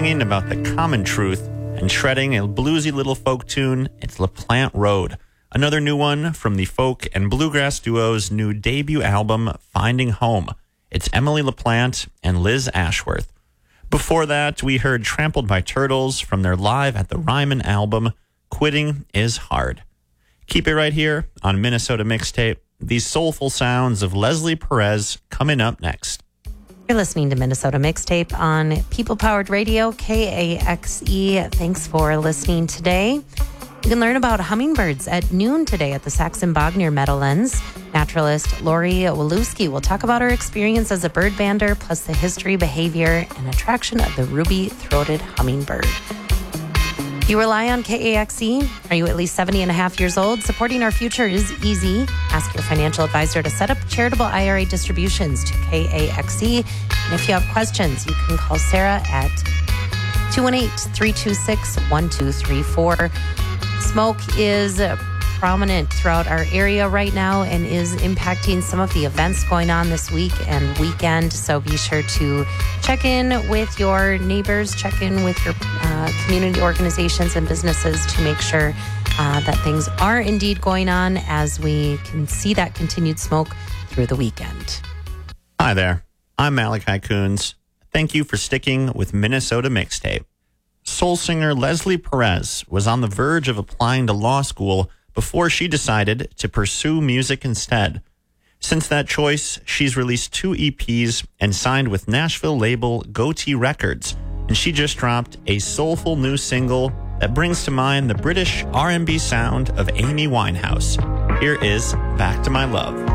singing about the common truth and shredding a bluesy little folk tune. It's LaPlante Road, another new one from the folk and bluegrass duo's new debut album, Finding Home. It's Emily LaPlante and Liz Ashworth. Before that, we heard Trampled by Turtles from their Live at the Ryman album, Quitting is Hard. Keep it right here on Minnesota Mixtape. These soulful sounds of Leslie Perez coming up next. You're listening to Minnesota Mixtape on People-Powered Radio, KAXE. Thanks for listening today. You can learn about hummingbirds at noon today at the Saxon-Bog Meadowlands. Naturalist Lori Walewski will talk about her experience as a bird bander, plus the history, behavior, and attraction of the ruby-throated hummingbird. You rely on KAXE? Are you at least 70 and a half years old? Supporting our future is easy. Ask your financial advisor to set up charitable IRA distributions to KAXE. And if you have questions, you can call Sarah at 218-326-1234. Smoke is prominent throughout our area right now and is impacting some of the events going on this week and weekend. So be sure to check in with your neighbors, check in with your community organizations and businesses to make sure that things are indeed going on as we can see that continued smoke through the weekend. Hi there. I'm Malachi Coons. Thank you for sticking with Minnesota Mixtape. Soul singer Leslie Perez was on the verge of applying to law school before she decided to pursue music instead. Since that choice, she's released 2 EPs and signed with Nashville label Goatee Records, and she just dropped a soulful new single that brings to mind the British R&B sound of Amy Winehouse. Here is Back to My Love.